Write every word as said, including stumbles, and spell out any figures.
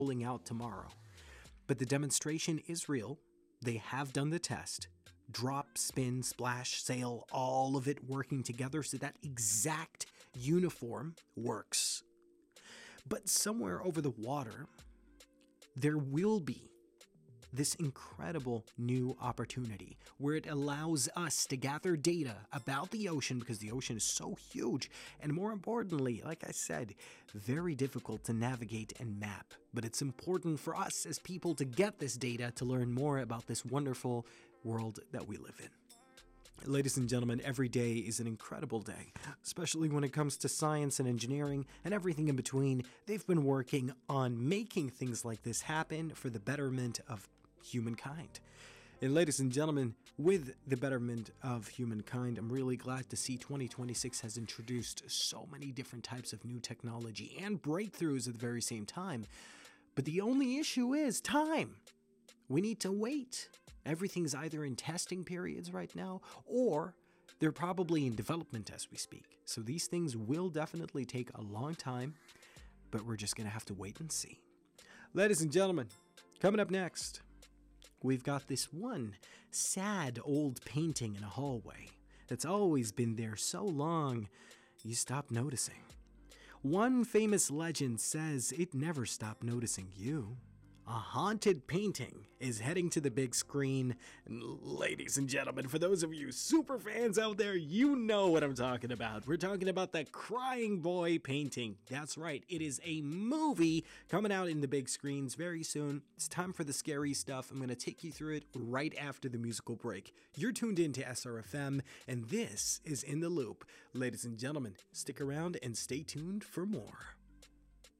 rolling out tomorrow. But the demonstration is real. They have done the test. Drop, spin, splash, sail, all of it working together so that exact uniform works. But somewhere over the water, there will be this incredible new opportunity where it allows us to gather data about the ocean, because the ocean is so huge and, more importantly, like I said, very difficult to navigate and map. But it's important for us as people to get this data to learn more about this wonderful world that we live in. Ladies and gentlemen, every day is an incredible day, especially when it comes to science and engineering and everything in between. They've been working on making things like this happen for the betterment of humankind. And ladies and gentlemen, with the betterment of humankind, I'm really glad to see twenty twenty-six has introduced so many different types of new technology and breakthroughs at the very same time. But the only issue is time. We need to wait. Everything's either in testing periods right now, or they're probably in development as we speak. So these things will definitely take a long time, but we're just going to have to wait and see. Ladies and gentlemen, coming up next, we've got this one sad old painting in a hallway that's always been there so long, you stop noticing. One famous legend says it never stopped noticing you. A haunted painting is heading to the big screen. And ladies and gentlemen, for those of you super fans out there, you know what I'm talking about. We're talking about the Crying Boy painting. That's right, it is a movie coming out in the big screens very soon. It's time for the scary stuff. I'm going to take you through it right after the musical break. You're tuned in to S R F M, and this is In the Loop. Ladies and gentlemen, stick around and stay tuned for more.